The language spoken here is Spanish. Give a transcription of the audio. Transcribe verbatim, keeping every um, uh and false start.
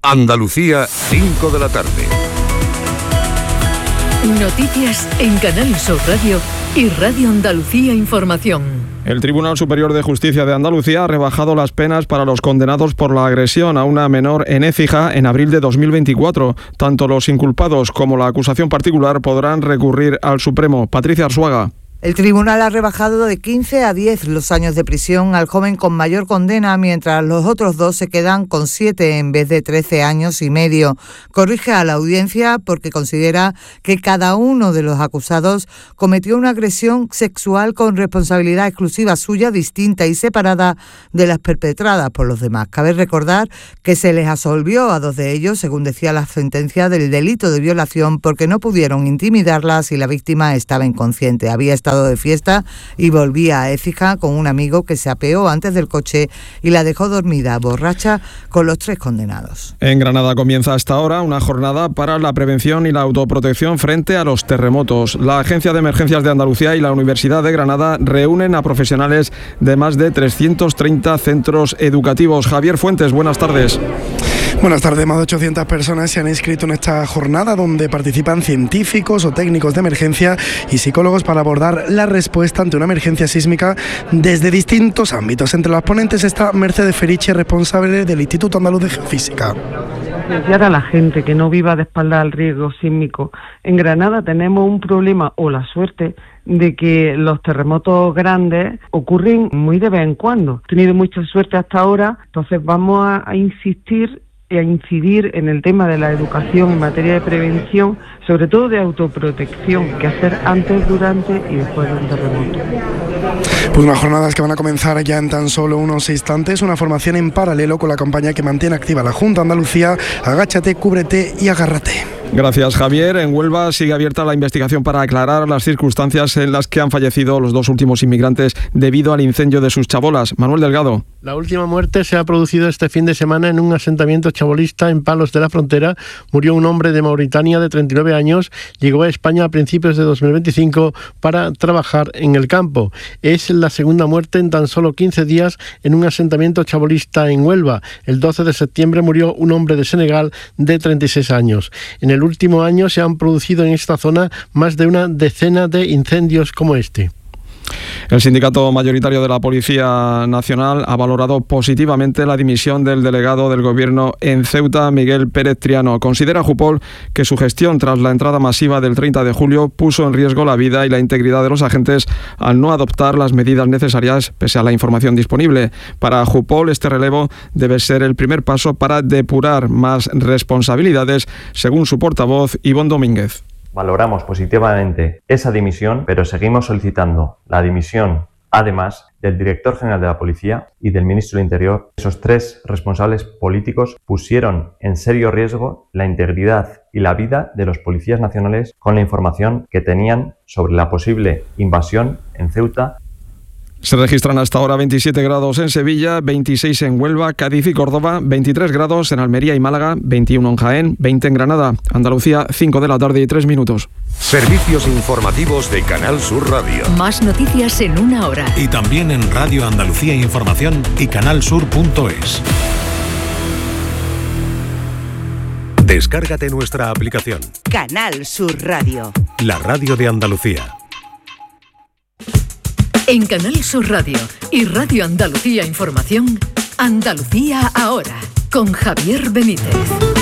Andalucía, cinco de la tarde. Noticias en Canal Sur Radio y Radio Andalucía Información. El Tribunal Superior de Justicia de Andalucía ha rebajado las penas para los condenados por la agresión a una menor en Écija en abril de dos mil veinticuatro. Tanto los inculpados como la acusación particular podrán recurrir al Supremo. Patricia Arzuaga. El tribunal ha rebajado de quince a diez los años de prisión al joven con mayor condena, mientras los otros dos se quedan con siete en vez de trece años y medio. Corrige a la audiencia porque considera que cada uno de los acusados cometió una agresión sexual con responsabilidad exclusiva suya, distinta y separada de las perpetradas por los demás. Cabe recordar que se les absolvió a dos de ellos, según decía la sentencia, del delito de violación porque no pudieron intimidarlas y la víctima estaba inconsciente. Había estado de fiesta y volvía a Écija con un amigo que se apeó antes del coche y la dejó dormida, borracha, con los tres condenados. En Granada comienza hasta ahora una jornada para la prevención y la autoprotección frente a los terremotos. La Agencia de Emergencias de Andalucía y la Universidad de Granada reúnen a profesionales de más de trescientos treinta centros educativos. Javier Fuentes, buenas tardes. Buenas tardes. Más de ochocientas personas se han inscrito en esta jornada donde participan científicos o técnicos de emergencia y psicólogos para abordar la respuesta ante una emergencia sísmica desde distintos ámbitos. Entre las ponentes está Mercedes Feriche, responsable del Instituto Andaluz de Geofísica. Concienciar a la gente que no viva de espaldas al riesgo sísmico. En Granada tenemos un problema o la suerte de que los terremotos grandes ocurren muy de vez en cuando. He tenido mucha suerte hasta ahora, entonces vamos a, a insistir a incidir en el tema de la educación en materia de prevención, sobre todo de autoprotección, que hacer antes, durante y después de un terremoto. Pues unas jornadas que van a comenzar ya en tan solo unos instantes, una formación en paralelo con la campaña que mantiene activa la Junta de Andalucía, Agáchate, Cúbrete y Agárrate. Gracias, Javier. En Huelva sigue abierta la investigación para aclarar las circunstancias en las que han fallecido los dos últimos inmigrantes debido al incendio de sus chabolas. Manuel Delgado. La última muerte se ha producido este fin de semana en un asentamiento chabolista en Palos de la Frontera. Murió un hombre de Mauritania de treinta y nueve años. Llegó a España a principios de dos mil veinticinco para trabajar en el campo. Es la segunda muerte en tan solo quince días en un asentamiento chabolista en Huelva. El doce de septiembre murió un hombre de Senegal de treinta y seis años. En el último año se han producido en esta zona más de una decena de incendios como este. El sindicato mayoritario de la Policía Nacional ha valorado positivamente la dimisión del delegado del Gobierno en Ceuta, Miguel Pérez Triano. Considera Jupol que su gestión tras la entrada masiva del treinta de julio puso en riesgo la vida y la integridad de los agentes al no adoptar las medidas necesarias pese a la información disponible. Para Jupol, este relevo debe ser el primer paso para depurar más responsabilidades, según su portavoz, Ivonne Domínguez. Valoramos positivamente esa dimisión, pero seguimos solicitando la dimisión, además, del director general de la Policía y del ministro del Interior. Esos tres responsables políticos pusieron en serio riesgo la integridad y la vida de los policías nacionales con la información que tenían sobre la posible invasión en Ceuta. Se registran hasta ahora veintisiete grados en Sevilla, veintiséis en Huelva, Cádiz y Córdoba, veintitrés grados en Almería y Málaga, veintiuno en Jaén, veinte en Granada. Andalucía, cinco de la tarde y tres minutos. Servicios informativos de Canal Sur Radio. Más noticias en una hora. Y también en Radio Andalucía Información y canalsur punto es. Descárgate nuestra aplicación. Canal Sur Radio. La radio de Andalucía. En Canal Sur Radio y Radio Andalucía Información, Andalucía ahora, con Javier Benítez.